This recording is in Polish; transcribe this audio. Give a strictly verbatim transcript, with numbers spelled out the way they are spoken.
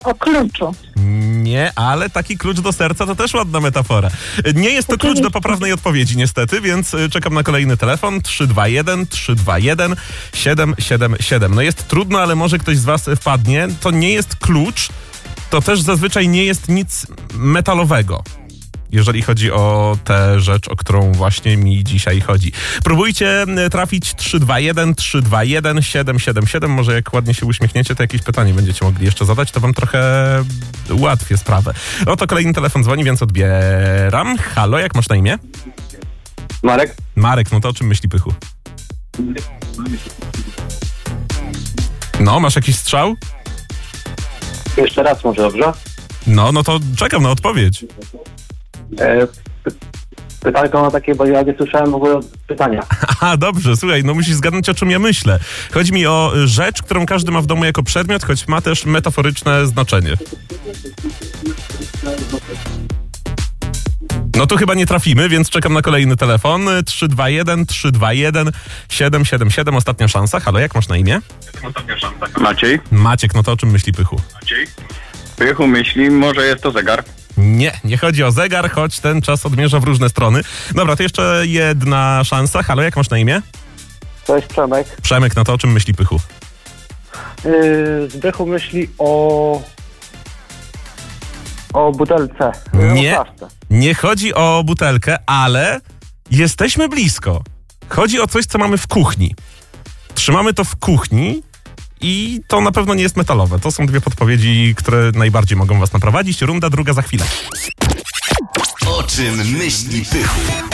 O kluczu. Nie, ale taki klucz do serca to też ładna metafora. Nie jest to klucz do poprawnej odpowiedzi niestety, więc czekam na kolejny telefon. trzy dwa jeden trzy dwa jeden siedem siedem siedem. No jest trudno, ale może ktoś z was wpadnie. To nie jest klucz, to też zazwyczaj nie jest nic metalowego, jeżeli chodzi o tę rzecz, o którą właśnie mi dzisiaj chodzi. Próbujcie trafić trzy dwa jeden trzy dwa jeden siedem siedem siedem. Może jak ładnie się uśmiechniecie, to jakieś pytanie będziecie mogli jeszcze zadać, to wam trochę ułatwię sprawę. Oto kolejny telefon dzwoni, więc odbieram. Halo, jak masz na imię? Marek? Marek, no to o czym myśli Pychu? No, masz jakiś strzał? Jeszcze raz może, dobrze? No, no to czekam na odpowiedź. E, py- pytanko ma takie, bo ja nie słyszałem w ogóle pytania. Aha, dobrze, słuchaj, no musisz zgadnąć, o czym ja myślę. Chodzi mi o rzecz, którą każdy ma w domu jako przedmiot, choć ma też metaforyczne znaczenie. No tu chyba nie trafimy, więc czekam na kolejny telefon. trzy dwa jeden trzy dwa jeden siedem siedem siedem. Ostatnia szansa. Halo, jak masz na imię? Maciej? Maciek, no to o czym myśli Pychu? Maciej? Pychu myśli, może jest to zegar. Nie, nie chodzi o zegar, choć ten czas odmierza w różne strony. Dobra, to jeszcze jedna szansa. Halo, jak masz na imię? Cześć, Przemek. Przemek, no to o czym myśli Pychu? Yy, Zbychu myśli o... o butelce. Nie. O flaszce. Nie chodzi o butelkę, ale jesteśmy blisko. Chodzi o coś, co mamy w kuchni. Trzymamy to w kuchni i to na pewno nie jest metalowe. To są dwie podpowiedzi, które najbardziej mogą was naprowadzić. Runda druga za chwilę. O czym myśli Pychu?